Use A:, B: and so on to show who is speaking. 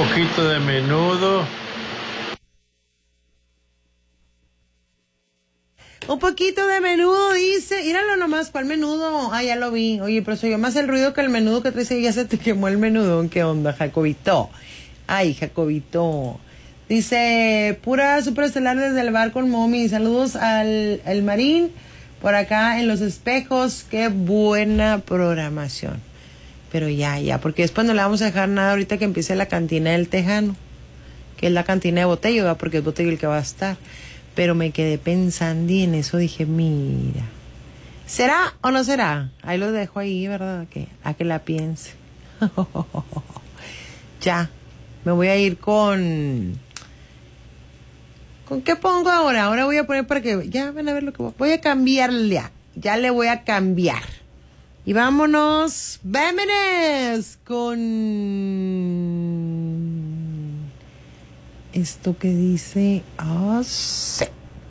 A: poquito de menudo.
B: Un poquito de menudo, dice. Míralo nomás, ¿cuál menudo? Ah, ya lo vi. Oye, pero soy yo más el ruido que el menudo que traes ahí. Ya se te quemó el menudón. ¿Qué onda, Jacobito? Ay, Jacobito. Dice, pura superestelar desde el bar con Momi. Saludos al Marín por acá en Los Espejos. Qué buena programación. Pero ya, porque después no le vamos a dejar nada ahorita que empiece la cantina del Tejano, que es la cantina de Botello, ¿verdad? Porque es Botello el que va a estar. Pero me quedé pensando y en eso dije, mira, ¿será o no será? Ahí lo dejo ahí, ¿verdad? A que la piense. Ya, me voy a ir con... ¿Con qué pongo ahora? Ahora voy a poner para que... Ya van a ver lo que voy a cambiarle. Ya le voy a cambiar. Y vámonos con... esto que dice... sí.